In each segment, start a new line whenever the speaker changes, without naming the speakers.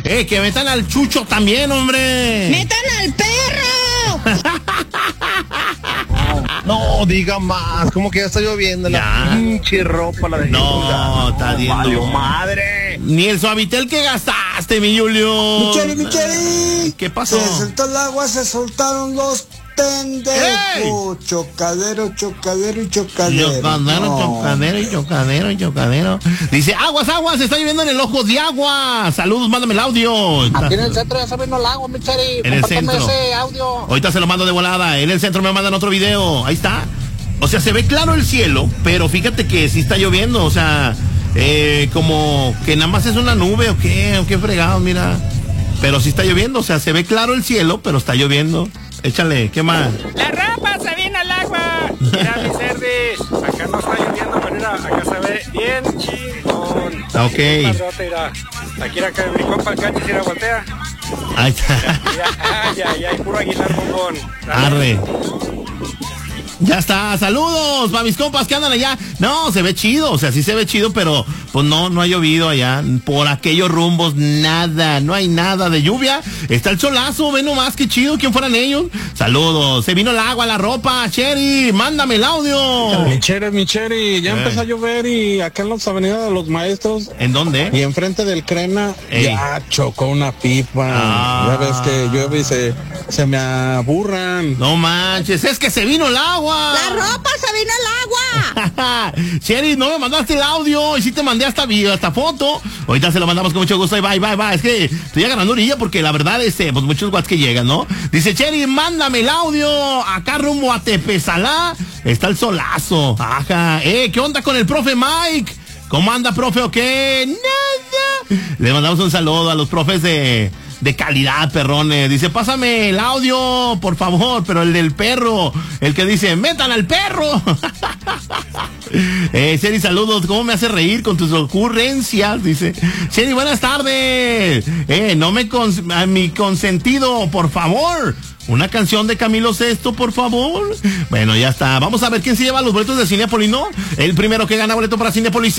Que metan al Chucho también, hombre.
¡Metan al perro!
No, diga más, como que ya está lloviendo la pinche ropa, la de
No, está viendo.
Valió madre.
Ni el Suavitel que gastaste, mi Julio.
Micheli.
¿Qué pasó?
Se soltó el agua, se soltaron los pendejos.
¡Ey!
Chocadero.
Chocadero. Dice, aguas, se está lloviendo en el Ojo de Agua. Saludos, mándame el audio.
Aquí en el centro ya está viendo el agua, Micheli.
En el centro.
Ese audio.
Ahorita se lo mando de volada. En el centro me mandan otro video. Ahí está. O sea, se ve claro el cielo, pero fíjate que sí está lloviendo. O sea, como que nada más es una nube o qué fregado, mira. Pero sí está lloviendo. O sea, se ve claro el cielo, pero está lloviendo. Échale, ¿qué más?
¡La rapa se viene al agua! Mira, mi cerdis. Acá no está lloviendo, pero mira, acá se ve bien chingón.
Ok.
Padrote, mira. Aquí acá mi compa el Cachi, mira, voltea.
Ahí está.
Ay, puro Aguilar bombón.
Arre. Ya está, saludos para mis compas que andan allá. No, se ve chido, o sea, sí se ve chido, pero pues no ha llovido allá. Por aquellos rumbos, nada, no hay nada de lluvia. Está el solazo, ve nomás, qué chido, ¿quién fueran ellos? Saludos, se vino el agua, la ropa, Cheri, mándame el audio.
Mi Cheri, ya empezó a llover y acá en las avenidas de los maestros.
¿En dónde?
Y enfrente del Crena, ya chocó una pipa. Ya ves que llueve y se me aburran.
No manches, es que se vino el agua.
¡La ropa se vino el agua!
Sherry, no me mandaste el audio y sí te mandé hasta foto. Ahorita se lo mandamos con mucho gusto y bye. Es que estoy agarrando orilla porque la verdad pues muchos watts que llegan, ¿no? Dice Sherry, mándame el audio. Acá rumbo a Tepezalá está el solazo. Ajá. ¿Qué onda con el profe Mike? ¿Cómo anda, profe, o qué? Nada. Le mandamos un saludo a los profes de calidad, perrones. Dice, pásame el audio, por favor, pero el del perro, el que dice, metan al perro. Sherry, saludos, ¿cómo me hace reír con tus ocurrencias? Dice, Sherry, buenas tardes. A mi consentido, por favor. Una canción de Camilo Sesto, por favor. Bueno, ya está. Vamos a ver quién se lleva los boletos de Cinépolis, ¿no? El primero que gana boleto para Cinépolis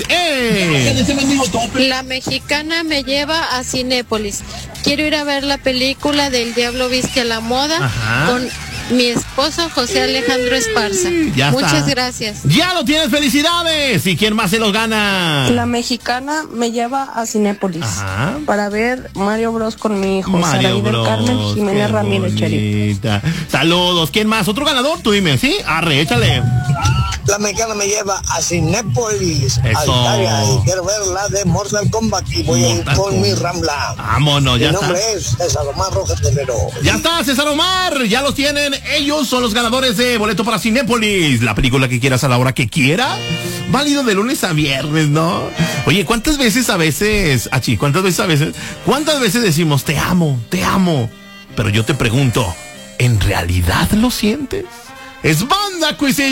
La Mexicana me lleva a Cinépolis. Quiero ir a ver la película del Diablo Viste a la Moda. Ajá. Con mi esposo José Alejandro Esparza. Muchas gracias.
Ya lo tienes, felicidades. ¿Y quién más se los gana?
La Mexicana me lleva a Cinépolis. Ajá. Para ver Mario Bros con mi hijo
Mario Bros.
Carmen Jiménez Ramírez Cheri.
Saludos. ¿Quién más? ¿Otro ganador? Tú dime, ¿sí? Arre, échale.
La Mexicana me lleva a Cinépolis.
Eso.
Y quiero ver la de Mortal Kombat y voy a ir con mi Rambla.
Vámonos, ya está.
Mi nombre es César Omar Rojas Telero.
Ya está, César Omar. Ya los tienen. Ellos son los ganadores de boleto para Cinépolis. La película que quieras a la hora que quiera. Válido de lunes a viernes, ¿no? Oye, ¿cuántas veces a veces decimos te amo? Pero yo te pregunto, ¿en realidad lo sientes? Es Banda Quiz.